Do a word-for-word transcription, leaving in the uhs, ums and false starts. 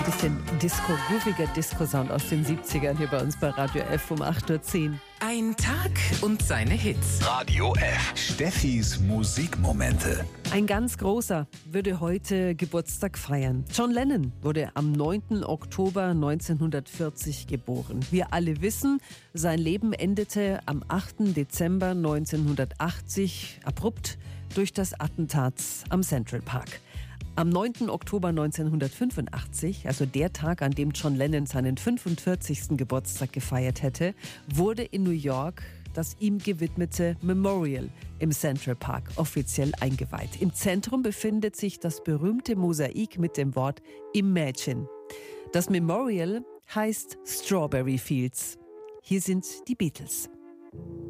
Bisschen Disco-grooviger Disco-Sound aus den siebzigern hier bei uns bei Radio F um acht Uhr zehn. Ein Tag und seine Hits. Radio F. Steffis Musikmomente. Ein ganz großer würde heute Geburtstag feiern. John Lennon wurde am neunten Oktober neunzehnhundertvierzig geboren. Wir alle wissen, sein Leben endete am achten Dezember neunzehnhundertachtzig abrupt durch das Attentat am Central Park. Am neunten Oktober neunzehnhundertfünfundachtzig, also der Tag, an dem John Lennon seinen fünfundvierzigsten Geburtstag gefeiert hätte, wurde in New York das ihm gewidmete Memorial im Central Park offiziell eingeweiht. Im Zentrum befindet sich das berühmte Mosaik mit dem Wort Imagine. Das Memorial heißt Strawberry Fields. Hier sind die Beatles.